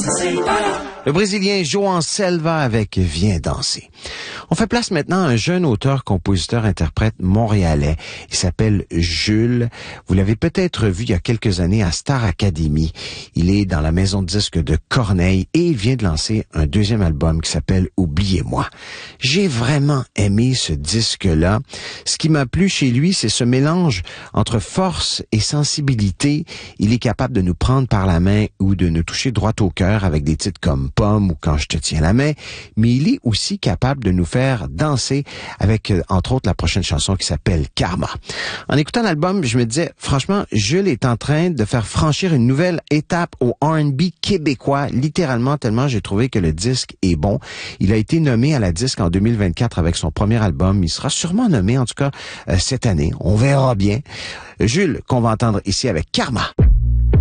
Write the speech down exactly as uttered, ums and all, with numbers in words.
Le Brésilien João Selva avec Viens danser. On fait place maintenant à un jeune auteur, compositeur, interprète montréalais. Il s'appelle Jules. Vous l'avez peut-être vu il y a quelques années à Star Academy. Il est dans la maison de disques de Corneille et il vient de lancer un deuxième album qui s'appelle Oubliez-moi. J'ai vraiment aimé ce disque-là. Ce qui m'a plu chez lui, c'est ce mélange entre force et sensibilité. Il est capable de nous prendre par la main ou de nous toucher droit au cœur avec des titres comme Pomme ou Quand je te tiens la main, mais il est aussi capable de nous faire danser avec, entre autres, la prochaine chanson qui s'appelle Karma. En écoutant l'album, je me disais, franchement, Jules est en train de faire franchir une nouvelle étape au R and B québécois, littéralement, tellement j'ai trouvé que le disque est bon. Il a été nommé à la disque en deux mille vingt-quatre avec son premier album. Il sera sûrement nommé, en tout cas, euh, cette année. On verra bien. Jules, qu'on va entendre ici avec Karma.